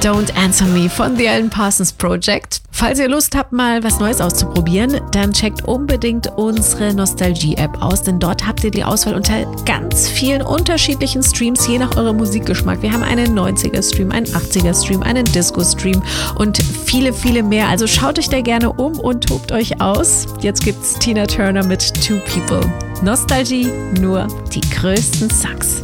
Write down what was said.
Don't Answer Me von The Alan Parsons Project. Falls ihr Lust habt, mal was Neues auszuprobieren, dann checkt unbedingt unsere Nostalgie-App aus, denn dort habt ihr die Auswahl unter ganz vielen unterschiedlichen Streams, je nach eurem Musikgeschmack. Wir haben einen 90er-Stream, einen 80er-Stream, einen Disco-Stream und viele, viele mehr. Also schaut euch da gerne um und tobt euch aus. Jetzt gibt's Tina Turner mit Two People. Nostalgie, nur die größten Sucks.